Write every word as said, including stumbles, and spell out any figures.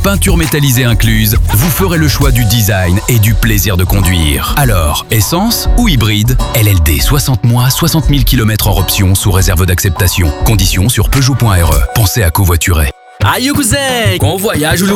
peinture métallisée incluse, vous ferez le choix du design et du plaisir de conduire. Alors, essence ou hybride? L L D soixante mois, soixante mille kilomètres hors option sous réserve d'acceptation. Conditions sur Peugeot point R E. Pensez à covoiturer. Aïe cousin, qu'on voyage ou